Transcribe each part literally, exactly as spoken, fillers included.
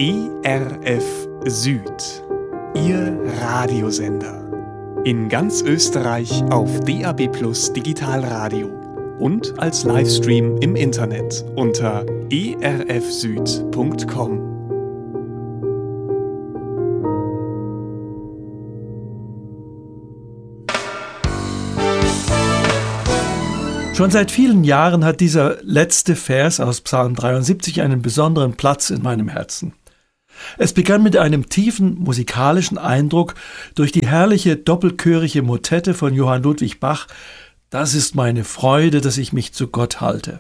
E R F Süd, Ihr Radiosender. In ganz Österreich auf D A B Plus Digitalradio und als Livestream im Internet unter e r f süd punkt com. Schon seit vielen Jahren hat dieser letzte Vers aus Psalm dreiundsiebzig einen besonderen Platz in meinem Herzen. Es begann mit einem tiefen musikalischen Eindruck durch die herrliche doppelchörige Motette von Johann Ludwig Bach. Das ist meine Freude, dass ich mich zu Gott halte.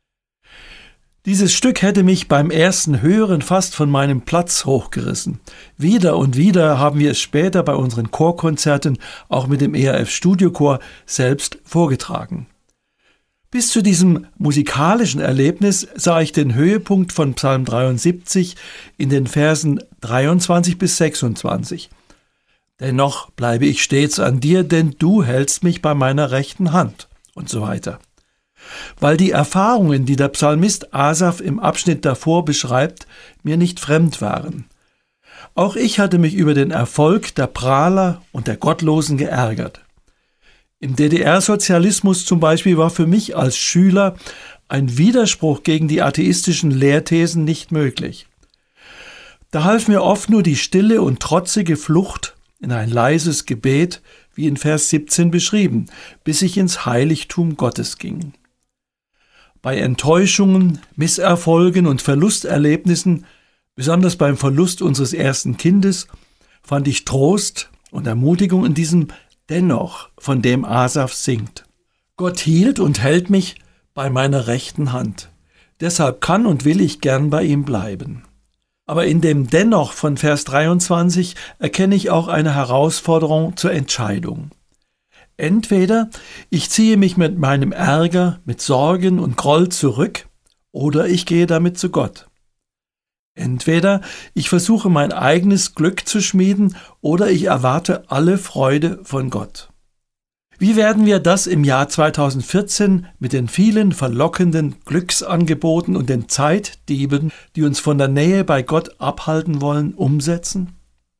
Dieses Stück hätte mich beim ersten Hören fast von meinem Platz hochgerissen. Wieder und wieder haben wir es später bei unseren Chorkonzerten, auch mit dem E R F Studiochor, selbst vorgetragen. Bis zu diesem musikalischen Erlebnis sah ich den Höhepunkt von Psalm dreiundsiebzig in den Versen dreiundzwanzig bis sechsundzwanzig. Dennoch bleibe ich stets an dir, denn du hältst mich bei meiner rechten Hand und so weiter. Weil die Erfahrungen, die der Psalmist Asaf im Abschnitt davor beschreibt, mir nicht fremd waren. Auch ich hatte mich über den Erfolg der Prahler und der Gottlosen geärgert. Im D D R-Sozialismus zum Beispiel war für mich als Schüler ein Widerspruch gegen die atheistischen Lehrthesen nicht möglich. Da half mir oft nur die stille und trotzige Flucht in ein leises Gebet, wie in Vers siebzehn beschrieben, bis ich ins Heiligtum Gottes ging. Bei Enttäuschungen, Misserfolgen und Verlusterlebnissen, besonders beim Verlust unseres ersten Kindes, fand ich Trost und Ermutigung in diesem Dennoch, von dem Asaf singt. Gott hielt und hält mich bei meiner rechten Hand. Deshalb kann und will ich gern bei ihm bleiben. Aber in dem Dennoch von Vers dreiundzwanzig erkenne ich auch eine Herausforderung zur Entscheidung. Entweder ich ziehe mich mit meinem Ärger, mit Sorgen und Groll zurück, oder ich gehe damit zu Gott. Entweder ich versuche mein eigenes Glück zu schmieden oder ich erwarte alle Freude von Gott. Wie werden wir das im Jahr zweitausendvierzehn mit den vielen verlockenden Glücksangeboten und den Zeitdieben, die uns von der Nähe bei Gott abhalten wollen, umsetzen?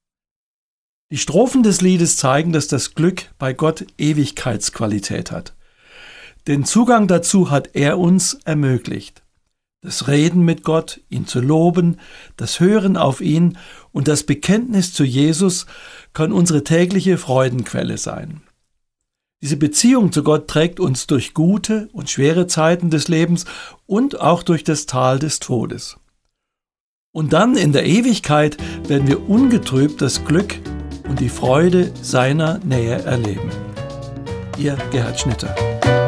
Die Strophen des Liedes zeigen, dass das Glück bei Gott Ewigkeitsqualität hat. Den Zugang dazu hat er uns ermöglicht. Das Reden mit Gott, ihn zu loben, das Hören auf ihn und das Bekenntnis zu Jesus kann unsere tägliche Freudenquelle sein. Diese Beziehung zu Gott trägt uns durch gute und schwere Zeiten des Lebens und auch durch das Tal des Todes. Und dann in der Ewigkeit werden wir ungetrübt das Glück und die Freude seiner Nähe erleben. Ihr Gerhard Schnitter.